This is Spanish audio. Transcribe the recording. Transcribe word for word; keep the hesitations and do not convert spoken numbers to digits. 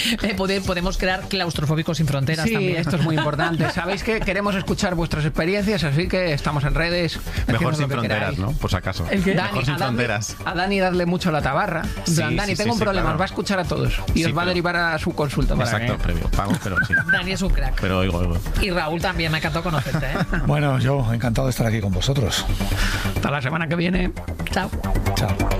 Eh, poder, podemos crear claustrofóbicos sin fronteras Sí, también. esto es muy importante. Sabéis que queremos escuchar vuestras experiencias, así que estamos en redes. Mejor Decimos sin lo que fronteras, queráis. ¿no? Por si acaso. ¿El qué? Dani, Mejor sin a Dani- fronteras. A Dani darle mucho la tabarra. En plan, Sí, Dani, sí, tengo sí, un sí, problema, claro. os va a escuchar a todos. Y Sí, os va a pero- derivar a su consulta. Para Exacto, que- previo. Pago, pero sí. Dani es un crack. Pero oigo, oigo. Y Raúl también, me encantó conocerte, ¿eh? Bueno, yo encantado de estar aquí con vosotros. Hasta la semana que viene. Chao. Chao.